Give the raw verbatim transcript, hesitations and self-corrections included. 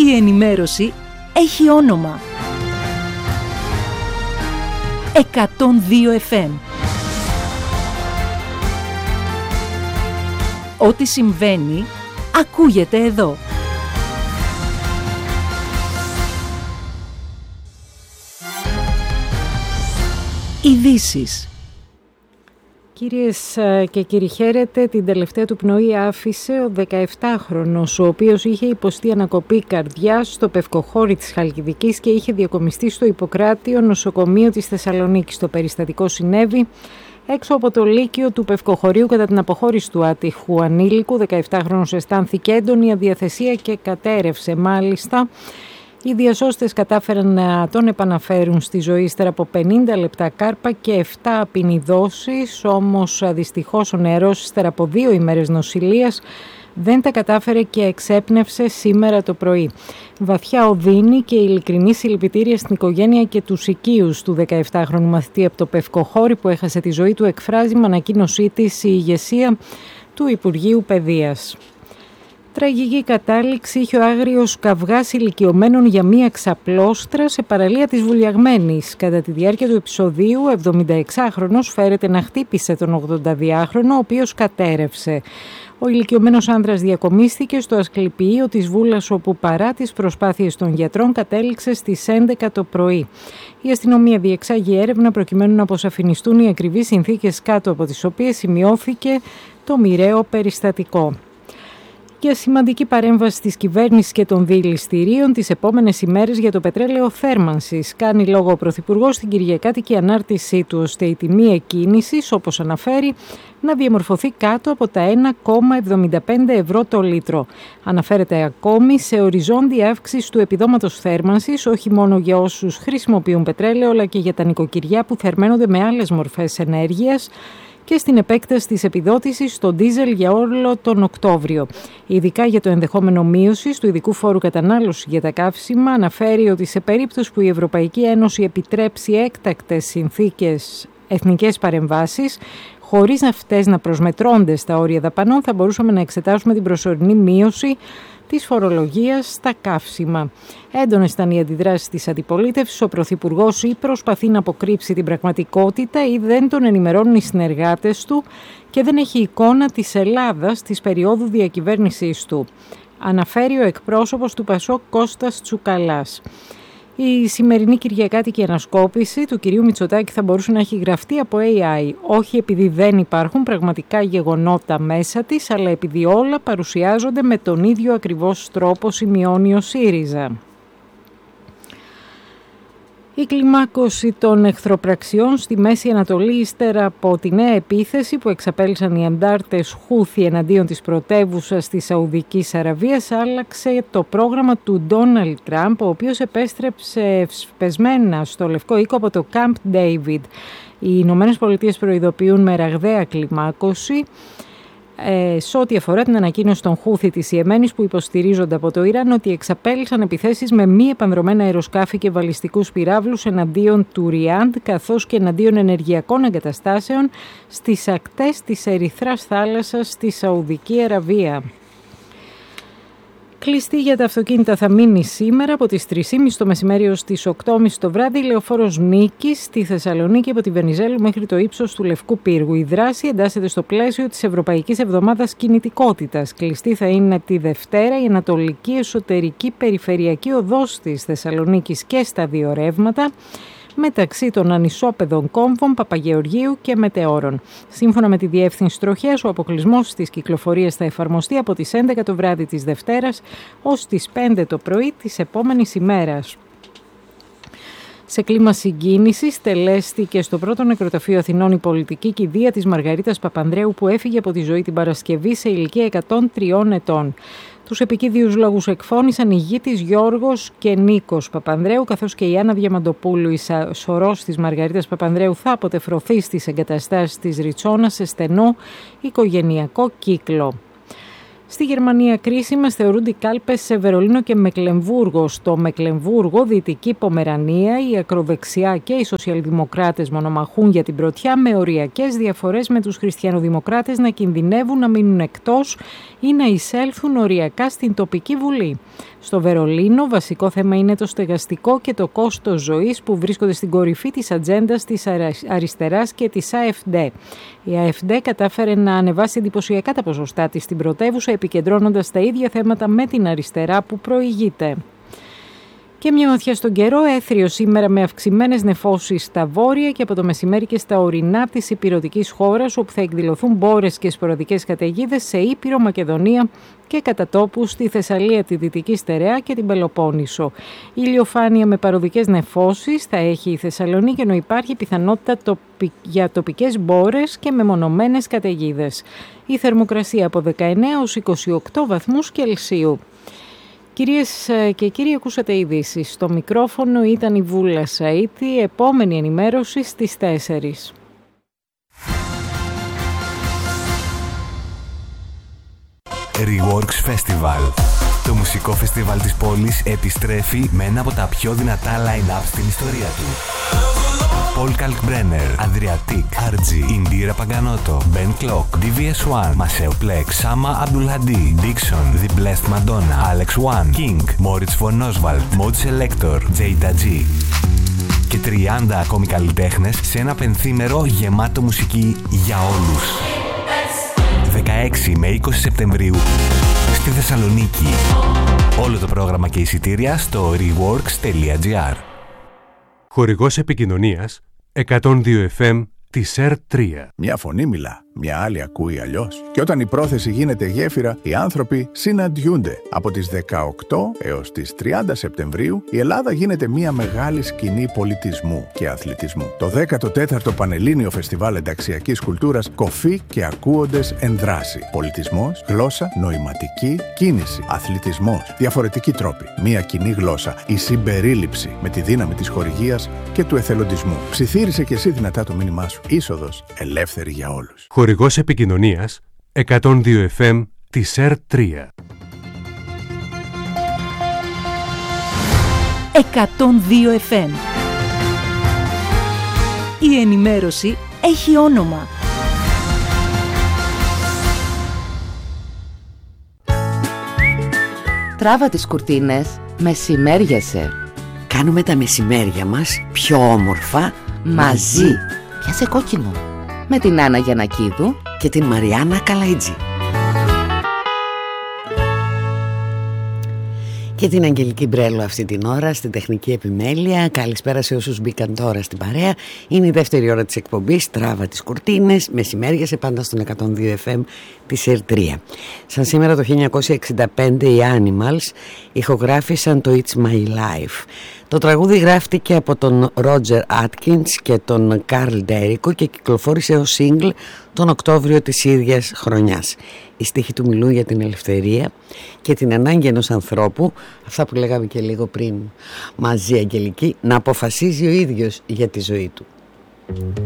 Η ενημέρωση έχει όνομα. εκατόν δύο εφ εμ. Ό,τι συμβαίνει, ακούγεται εδώ. Ειδήσεις. Κυρίες και κύριοι, χαίρετε. Την τελευταία του πνοή άφησε ο δεκαεπτάχρονος, ο οποίος είχε υποστεί ανακοπή καρδιάς στο Πευκοχώρι της Χαλκιδικής και είχε διακομιστεί στο Ιπποκράτιο νοσοκομείο της Θεσσαλονίκης. Το περιστατικό συνέβη έξω από το Λύκειο του Πευκοχωρίου κατά την αποχώρηση του άτυχου ανήλικου. δεκαεπτάχρονος αισθάνθηκε έντονη αδιαθεσία και κατέρευσε μάλιστα. Οι διασώστες κατάφεραν να τον επαναφέρουν στη ζωή ύστερα από πενήντα λεπτά κάρπα και επτά απεινιδώσεις, όμως δυστυχώς ο νεαρός ύστερα από δύο ημέρες νοσηλείας δεν τα κατάφερε και εξέπνευσε σήμερα το πρωί. Βαθιά οδύνη και ειλικρινή συλληπιτήρια στην οικογένεια και τους οικείους του δεκαεπτάχρονου μαθητή από το Πευκοχώρι που έχασε τη ζωή του, εκφράζει με ανακοίνωσή της η ηγεσία του Υπουργείου Παιδείας. Τραγική κατάληξη είχε ο άγριος καυγάς ηλικιωμένων για μία ξαπλώστρα σε παραλία της Βουλιαγμένης. Κατά τη διάρκεια του επεισοδίου, ο εβδομηνταεξάχρονος φέρεται να χτύπησε τον ογδονταδυάχρονο, ο οποίος κατέρευσε. Ο ηλικιωμένος άνδρας διακομίστηκε στο ασκληπιείο της Βούλας, όπου παρά τις προσπάθειες των γιατρών κατέληξε στις έντεκα το πρωί. Η αστυνομία διεξάγει έρευνα προκειμένου να αποσαφινιστούν οι ακριβείς συνθήκες κάτω από τις οποίες σημειώθηκε το μοιραίο περιστατικό. Για σημαντική παρέμβαση της κυβέρνησης και των δηληστηρίων τις επόμενες ημέρες για το πετρέλαιο θέρμανσης. Κάνει λόγο ο Πρωθυπουργός στην κυριακάτικη ανάρτησή του, ώστε η τιμή εκκίνησης, όπως αναφέρει, να διαμορφωθεί κάτω από τα ένα κόμμα εβδομήντα πέντε ευρώ το λίτρο. Αναφέρεται ακόμη σε οριζόντια αύξηση του επιδόματος θέρμανσης, όχι μόνο για όσους χρησιμοποιούν πετρέλαιο, αλλά και για τα νοικοκυριά που θερμαίνονται με άλλες μορφές ενέργειας, και στην επέκταση της επιδότησης στο ντίζελ για όλο τον Οκτώβριο. Ειδικά για το ενδεχόμενο μείωσης του ειδικού φόρου κατανάλωσης για τα καύσιμα, αναφέρει ότι σε περίπτωση που η Ευρωπαϊκή Ένωση επιτρέψει έκτακτες συνθήκες εθνικές παρεμβάσεις, χωρίς αυτές να προσμετρώνται στα όρια δαπανών, θα μπορούσαμε να εξετάσουμε την προσωρινή μείωση της φορολογίας στα καύσιμα. Έντονες ήταν οι αντιδράσεις της αντιπολίτευσης. Ο Πρωθυπουργός ή προσπαθεί να αποκρύψει την πραγματικότητα ή δεν τον ενημερώνουν οι συνεργάτες του και δεν έχει εικόνα της Ελλάδας της περίοδου διακυβέρνησής του. Αναφέρει ο εκπρόσωπος του Πασόκ Κώστας Τσουκαλάς. Η σημερινή κυριακάτικη ανασκόπηση του κυρίου Μητσοτάκη θα μπορούσε να έχει γραφτεί από έι άι, όχι επειδή δεν υπάρχουν πραγματικά γεγονότα μέσα της, αλλά επειδή όλα παρουσιάζονται με τον ίδιο ακριβώς τρόπο, σημειώνει ο ΣΥΡΙΖΑ. Η κλιμάκωση των εχθροπραξιών στη Μέση Ανατολή ύστερα από τη νέα επίθεση που εξαπέλυσαν οι αντάρτες Χούθι εναντίον της πρωτεύουσας της Σαουδικής Αραβίας άλλαξε το πρόγραμμα του Ντόναλντ Τραμπ, ο οποίος επέστρεψε πεσμένα στο Λευκό Οίκο από το Camp David. Οι Ηνωμένες Πολιτείες προειδοποιούν με ραγδαία κλιμάκωση Ε, σε ό,τι αφορά την ανακοίνωση των Χούθι της Ιεμένης που υποστηρίζονται από το Ιράν ότι εξαπέλυσαν επιθέσεις με μη επανδρομένα αεροσκάφη και βαλιστικούς πυράβλους εναντίον του Ριάντ καθώς και εναντίον ενεργειακών εγκαταστάσεων στις ακτές της Ερυθράς θάλασσας στη Σαουδική Αραβία. Κλειστή για τα αυτοκίνητα θα μείνει σήμερα από τις τρεις και μισή το μεσημέρι ως τις οκτώ και μισή το βράδυ η λεωφόρος Νίκης στη Θεσσαλονίκη από τη Βενιζέλου μέχρι το ύψος του Λευκού Πύργου. Η δράση εντάσσεται στο πλαίσιο της Ευρωπαϊκής Εβδομάδας Κινητικότητας. Κλειστή θα είναι τη Δευτέρα η Ανατολική Εσωτερική Περιφερειακή Οδός της Θεσσαλονίκης και στα δύο ρεύματα, μεταξύ των ανισόπεδων κόμβων Παπαγεωργίου και Μετεώρων. Σύμφωνα με τη Διεύθυνση Τροχέας, ο αποκλεισμός της κυκλοφορίας θα εφαρμοστεί από τις έντεκα το βράδυ της Δευτέρας ως τις πέντε το πρωί της επόμενης ημέρας. Σε κλίμα συγκίνησης τελέστηκε στο πρώτο νεκροταφείο Αθηνών η πολιτική κηδεία της Μαργαρίτας Παπανδρέου που έφυγε από τη ζωή την Παρασκευή σε ηλικία εκατόν τρία ετών. Τους επικίδιους λόγους εκφώνησαν η γη της Γιώργος και Νίκος Παπανδρέου, καθώς και η Άννα Διαμαντοπούλου, η σωρός της Μαργαρίτας Παπανδρέου, θα αποτεφρωθεί στις εγκαταστάσεις της Ριτσόνα σε στενό οικογενειακό κύκλο. Στη Γερμανία κρίσιμες θεωρούνται οι κάλπες σε Βερολίνο και Μεκλεμβούργο. Στο Μεκλεμβούργο, Δυτική Πομερανία, οι ακροδεξιά και οι σοσιαλδημοκράτες μονομαχούν για την πρωτιά, με οριακές διαφορές με τους χριστιανοδημοκράτες να κινδυνεύουν να μείνουν εκτός ή να εισέλθουν οριακά στην τοπική βουλή. Στο Βερολίνο, βασικό θέμα είναι το στεγαστικό και το κόστος ζωής που βρίσκονται στην κορυφή της ατζέντας της αριστεράς και της AfD. Η AfD κατάφερε να ανεβάσει εντυπωσιακά τα ποσοστά της στην πρωτεύουσα, επικεντρώνοντας τα ίδια θέματα με την αριστερά που προηγείται. Και μια ματιά στον καιρό, έθριο σήμερα με αυξημένες νεφώσεις στα βόρεια και από το μεσημέρι και στα ορεινά της ηπειρωτικής χώρας, όπου θα εκδηλωθούν μπόρες και σποραδικές καταιγίδες σε Ήπειρο, Μακεδονία και κατά τόπου στη Θεσσαλία, τη Δυτική Στερεά και την Πελοπόννησο. Ηλιοφάνεια με παροδικές νεφώσεις θα έχει η Θεσσαλονίκη, ενώ υπάρχει πιθανότητα τοπι... για τοπικές μπόρες και μεμονωμένες καταιγίδες. Η θερμοκρασία από δεκαεννέα έως είκοσι οκτώ βαθμούς Κελσίου. Κυρίες και κύριοι, ακούσατε ειδήσεις. Στο μικρόφωνο ήταν η Βούλα Σαΐτη. Επόμενη ενημέρωση στις τέσσερις. Reworks Festival. Το μουσικό φεστιβάλ της πόλης επιστρέφει με ένα από τα πιο δυνατά line-up στην ιστορία του. Paul Kalkbrenner, Adriatic, αρ τζι, Indira Paganoto, Ben Clock, ντι βι ες one, Maceo Plex, Sama Abdulhadi, Dixon, The Blessed Madonna, Alex One, King, Moritz von Oswald, Mod Selector, Jada G. Και τριάντα ακόμη καλλιτέχνες σε ένα πενθήμερο γεμάτο μουσική για όλους. δεκαέξι με είκοσι Σεπτεμβρίου στη Θεσσαλονίκη. Όλο το πρόγραμμα και εισιτήρια στο reworks τελεία gr. Χορηγός επικοινωνίας εκατόν δύο εφ εμ της ερ τρία. Μια φωνή μιλά, μια άλλη ακούει αλλιώς. Και όταν η πρόθεση γίνεται γέφυρα, οι άνθρωποι συναντιούνται. Από τις δεκαοκτώ έως τις τριάντα Σεπτεμβρίου, η Ελλάδα γίνεται μια μεγάλη σκηνή πολιτισμού και αθλητισμού. Το δέκατο τέταρτο Πανελλήνιο Φεστιβάλ Ενταξιακής Κουλτούρας Κοφή και Ακούοντες εν δράση. Πολιτισμός, γλώσσα, νοηματική, κίνηση, αθλητισμός, διαφορετικοί τρόποι. Μια κοινή γλώσσα, η συμπερίληψη με τη δύναμη της χορηγίας και του εθελοντισμού. Ψιθύρισε και εσύ δυνατά το μήνυμά σου. Είσοδος ελεύθερη για όλους. Χορηγός επικοινωνίας εκατόν δύο εφ εμ της ερ τρία. εκατόν δύο εφ εμ. Η ενημέρωση έχει όνομα. Τράβα τις κουρτίνες, μεσημέριασε. Κάνουμε τα μεσημέρια μας πιο όμορφα μαζί. Πιάσε κόκκινο. Με την Άννα Γιαννακίδου και την Μαριάννα Καλαϊτζή. Και την Αγγελική Μπρέλο αυτή την ώρα στην τεχνική επιμέλεια. Καλησπέρα σε όσους μπήκαν τώρα στην παρέα. Είναι η δεύτερη ώρα της εκπομπής. Τράβα τις κουρτίνες, μεσημέριασε πάντα στον εκατόν δύο εφ εμ της ερ τρία. Σαν σήμερα το χίλια εννιακόσια εξήντα πέντε οι Animals ηχογράφησαν το It's My Life. Το τραγούδι γράφτηκε από τον Roger Atkins και τον Carl Derrico και κυκλοφόρησε ως single τον Οκτώβριο της ίδιας χρονιάς. Οι στίχοι του μιλούν για την ελευθερία και την ανάγκη ενός ανθρώπου, αυτά που λέγαμε και λίγο πριν μαζί Αγγελική, να αποφασίζει ο ίδιος για τη ζωή του.